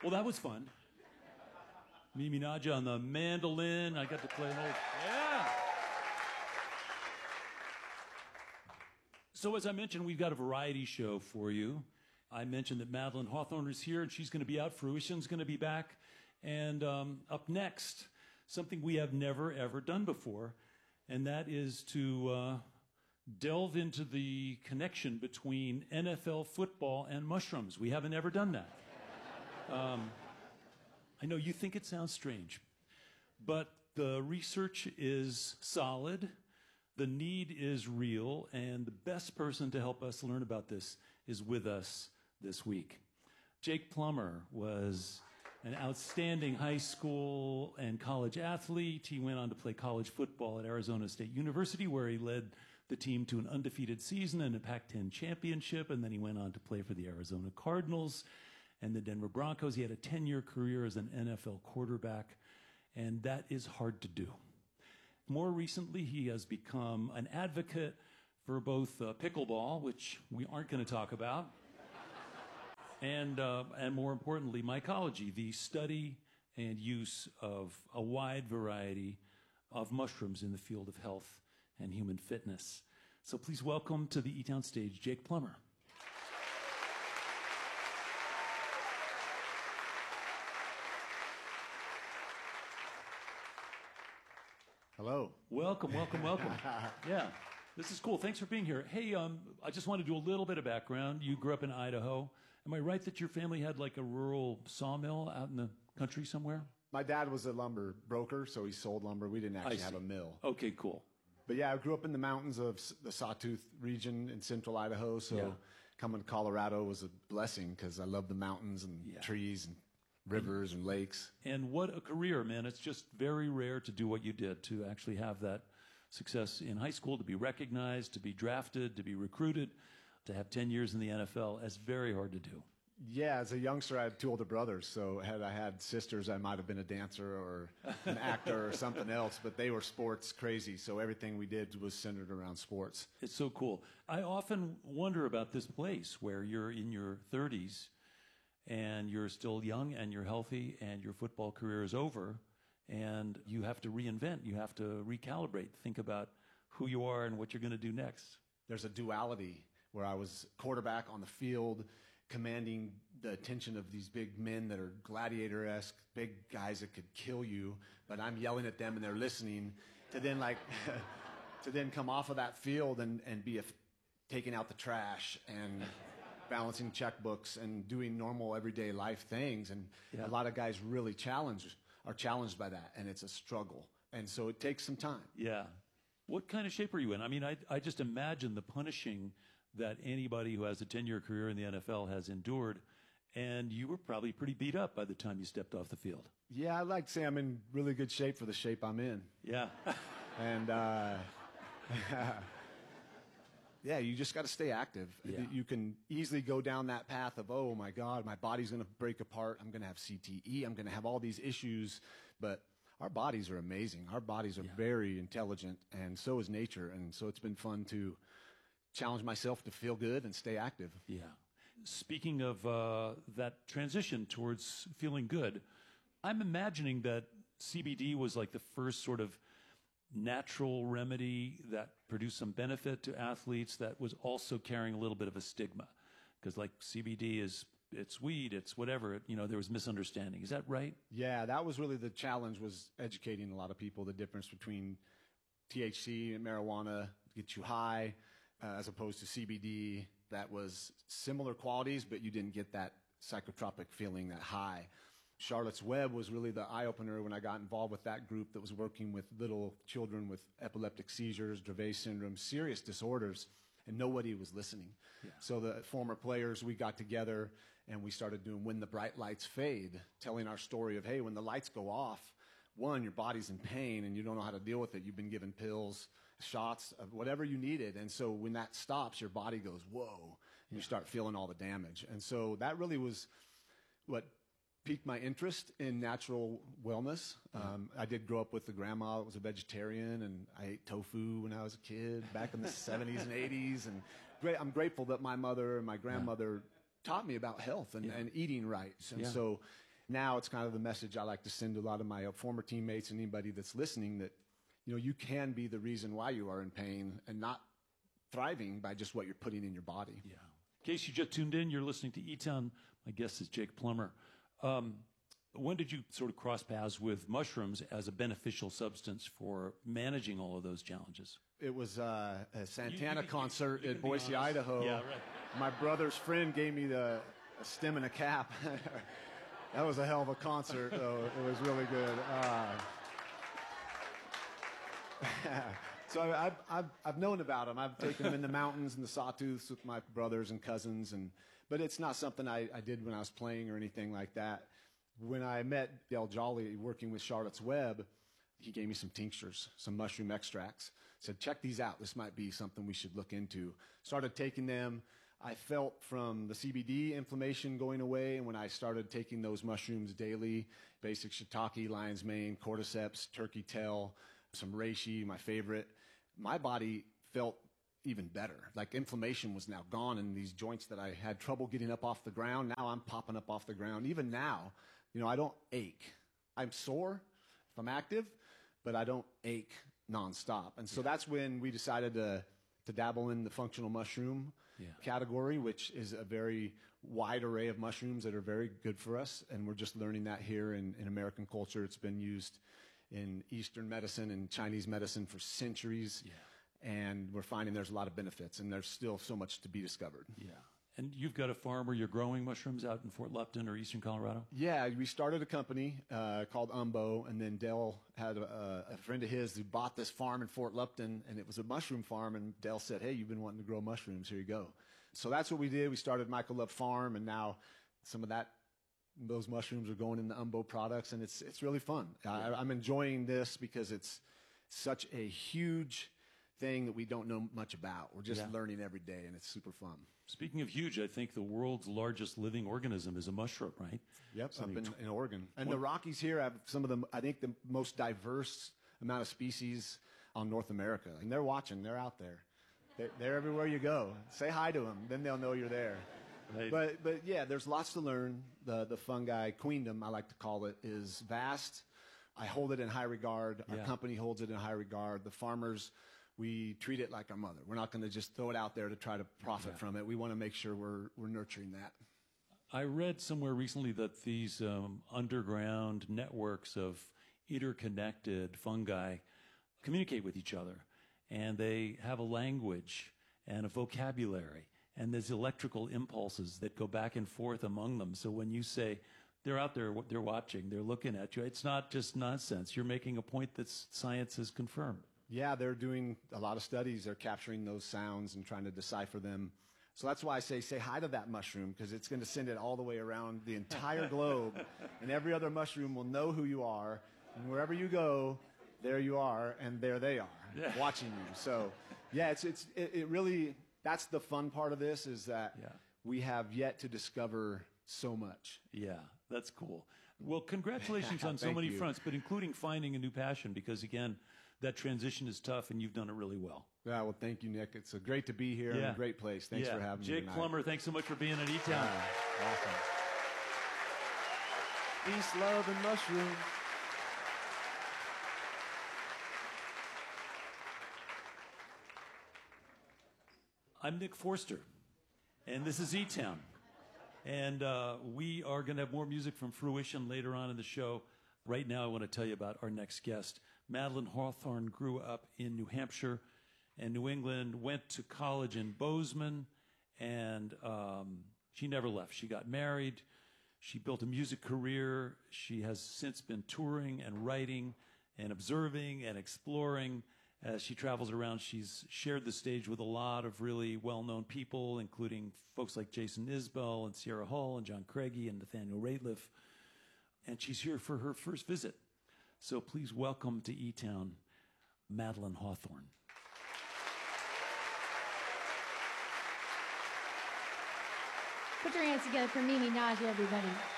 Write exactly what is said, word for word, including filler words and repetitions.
Well, that was fun. Mimi Naja on the mandolin. I got to play whole. Yeah. So as I mentioned, we've got a variety show for you. I mentioned that Madeline Hawthorne is here, and she's going to be out. Fruition's going to be back. And um, up next, something we have never, ever done before, and that is to uh, delve into the connection between N F L football and mushrooms. We haven't ever done that. Um, I know you think it sounds strange, but the research is solid, the need is real, and the best person to help us learn about this is with us this week. Jake Plummer was an outstanding high school and college athlete. He went on to play college football at Arizona State University, where he led the team to an undefeated season and a Pac ten championship, and then he went on to play for the Arizona Cardinals and the Denver Broncos. He had a ten-year career as an N F L quarterback, and that is hard to do. More recently, he has become an advocate for both uh, pickleball, which we aren't going to talk about, and, uh, and more importantly, mycology, the study and use of a wide variety of mushrooms in the field of health and human fitness. So please welcome to the E-Town stage, Jake Plummer. Hello. Welcome, welcome, welcome. Yeah, this is cool. Thanks for being here. Hey, um, I just want to do a little bit of background. You grew up in Idaho. Am I right that your family had like a rural sawmill out in the country somewhere? My dad was a lumber broker, so he sold lumber. We didn't actually have a mill. Okay, cool. But yeah, I grew up in the mountains of the Sawtooth region in central Idaho, so Yeah. coming to Colorado was a blessing because I love the mountains and Yeah. trees and rivers and lakes. And what a career, man. It's just very rare to do what you did, to actually have that success in high school, to be recognized, to be drafted, to be recruited, to have ten years in the N F L. That's very hard to do. Yeah, as a youngster, I had two older brothers, so had I had sisters, I might have been a dancer or an actor or something else, but they were sports crazy, so everything we did was centered around sports. It's so cool. I often wonder about this place where you're in your thirties and you're still young and you're healthy and your football career is over and you have to reinvent, you have to recalibrate, think about who you are and what you're going to do next. There's a duality where I was quarterback on the field, commanding the attention of these big men that are gladiator-esque, big guys that could kill you, but I'm yelling at them and they're listening, to then like to then come off of that field and, and be a, taking out the trash and balancing checkbooks and doing normal everyday life things. And Yeah. a lot of guys really challenge are challenged by that, and it's a struggle. And so it takes some time. Yeah. What kind of shape are you in? I mean, I, I just imagine the punishing that anybody who has a ten-year career in the N F L has endured, and you were probably pretty beat up by the time you stepped off the field. Yeah, I'd like to say I'm in really good shape for the shape I'm in. Yeah. And uh, yeah, you just got to stay active. Yeah. You can easily go down that path of, oh my God, my body's going to break apart. I'm going to have C T E. I'm going to have all these issues. But our bodies are amazing. Our bodies are Yeah. very intelligent, and so is nature. And so it's been fun to challenge myself to feel good and stay active. Yeah. Speaking of uh, that transition towards feeling good, I'm imagining that C B D was like the first sort of natural remedy that produced some benefit to athletes that was also carrying a little bit of a stigma. Because like C B D is, it's weed, it's whatever, you know, there was misunderstanding. Is that right? Yeah, that was really the challenge, was educating a lot of people the difference between T H C and marijuana, get you high, uh, as opposed to C B D that was similar qualities, but you didn't get that psychotropic feeling, that high. Charlotte's Web was really the eye-opener when I got involved with that group that was working with little children with epileptic seizures, Dravet syndrome, serious disorders, and nobody was listening. Yeah. So the former players, we got together and we started doing When the Bright Lights Fade, telling our story of, hey, when the lights go off, one, your body's in pain and you don't know how to deal with it. You've been given pills, shots, of whatever you needed. And so when that stops, your body goes, whoa, and you start feeling all the damage. And so that really was what piqued my interest in natural wellness. Um, I did grow up with a grandma that was a vegetarian, and I ate tofu when I was a kid back in the seventies and eighties. And great, I'm grateful that my mother and my grandmother taught me about health and, Yeah. and eating right. And Yeah. so Now it's kind of the message I like to send to a lot of my former teammates and anybody that's listening that, you know, you can be the reason why you are in pain and not thriving by just what you're putting in your body. Yeah. In case you just tuned in, you're listening to E-Town. My guest is Jake Plummer. Um, when did you sort of cross paths with mushrooms as a beneficial substance for managing all of those challenges? It was uh, a Santana You- you- you- concert you at can be Boise, honest. Idaho. Yeah, right. My brother's friend gave me the a stem and a cap. That was a hell of a concert, though. It was really good. Uh, so I, I've, I've, I've known about them. I've taken them in the mountains and the sawtooths with my brothers and cousins, and but it's not something I, I did when I was playing or anything like that. When I met Del Jolly working with Charlotte's Web, he gave me some tinctures, some mushroom extracts. Said, check these out. This might be something we should look into. Started taking them. I felt from the C B D inflammation going away, and when I started taking those mushrooms daily, basic shiitake, lion's mane, cordyceps, turkey tail, some reishi, my favorite, my body felt even better. Like inflammation was now gone in these joints that I had trouble getting up off the ground. Now I'm popping up off the ground. Even now, you know, I don't ache. I'm sore if I'm active, but I don't ache nonstop. And so that's when we decided to, to dabble in the functional mushroom Yeah. category, which is a very wide array of mushrooms that are very good for us. And we're just learning that here in, in American culture. It's been used in Eastern medicine and Chinese medicine for centuries. Yeah. And we're finding there's a lot of benefits, and there's still so much to be discovered. Yeah. And you've got a farm where you're growing mushrooms out in Fort Lupton or Eastern Colorado? Yeah, we started a company uh, called Umbo, and then Dell had a, a friend of his who bought this farm in Fort Lupton, and it was a mushroom farm, and Dell said, hey, you've been wanting to grow mushrooms, here you go. So that's what we did. We started Michael Love Farm, and now some of that, those mushrooms are going in the Umbo products, and it's, it's really fun. I, I'm enjoying this because it's such a huge thing that we don't know much about. We're just Yeah. learning every day, and it's super fun. Speaking of huge, I think the world's largest living organism is a mushroom, right? Yep, up Something in, tw- in Oregon. And the Rockies here have some of the, I think, the most diverse amount of species on North America. And they're watching. They're out there. They're, they're everywhere you go. Say hi to them. Then they'll know you're there. Right. But, but yeah, there's lots to learn. The, the fungi queendom, I like to call it, is vast. I hold it in high regard. Our Yeah. company holds it in high regard. The farmers, we treat it like our mother. We're not going to just throw it out there to try to profit Yeah. from it. We want to make sure we're, we're nurturing that. I read somewhere recently that these um, underground networks of interconnected fungi communicate with each other, and they have a language and a vocabulary, and there's electrical impulses that go back and forth among them. So when you say they're out there, they're watching, they're looking at you, it's not just nonsense. You're making a point that science has confirmed. Yeah, they're doing a lot of studies. They're capturing those sounds and trying to decipher them. So that's why I say, say hi to that mushroom, because it's going to send it all the way around the entire globe, and every other mushroom will know who you are, and wherever you go, there you are, and there they are, Yeah. watching you. So, yeah, it's, it's, it, it really, that's the fun part of this, is that Yeah. we have yet to discover so much. Yeah, that's cool. Well, congratulations on so Thank many you. fronts, but including finding a new passion, because again, that transition is tough, and you've done it really well. Yeah, well, thank you, Nick. It's a great to be here and Yeah. a great place. Thanks yeah. for having me Jake tonight. Plummer, thanks so much for being at E-Town. Yeah, awesome. Peace, love, and mushrooms. I'm Nick Forster, and this is E-Town. And uh, we are going to have more music from Fruition later on in the show. Right now, I want to tell you about our next guest. Madeline Hawthorne grew up in New Hampshire and New England, went to college in Bozeman, and um, she never left. She got married. She built a music career. She has since been touring and writing and observing and exploring. As she travels around, she's shared the stage with a lot of really well-known people, including folks like Jason Isbell and Sierra Hull and John Craigie and Nathaniel Rateliff. And she's here for her first visit. So please welcome to E-Town, Madeline Hawthorne. Put your hands together for Mimi Nagy, everybody.